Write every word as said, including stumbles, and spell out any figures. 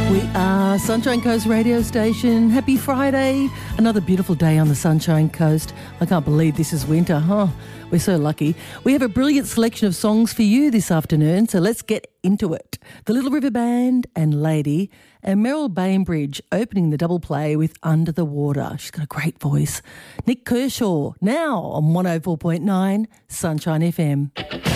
We are Sunshine Coast radio station. Happy Friday. Another beautiful day on the Sunshine Coast. I can't believe this is winter, huh? We're so lucky. We have a brilliant selection of songs for you this afternoon, so let's get into it. The Little River Band and Lady, and Meryl Bainbridge opening the double play with Under the Water. She's got a great voice. Nick Kershaw, now on one oh four point nine Sunshine F M.